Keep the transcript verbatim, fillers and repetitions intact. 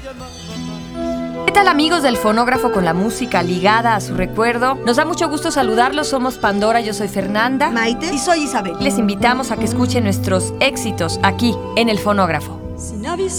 ¿Qué tal, amigos del Fonógrafo, con la música ligada a su recuerdo? Nos da mucho gusto saludarlos. Somos Pandora, yo soy Fernanda, Maite y soy Isabel. Les invitamos a que escuchen nuestros éxitos aquí en el Fonógrafo. Sin avisar.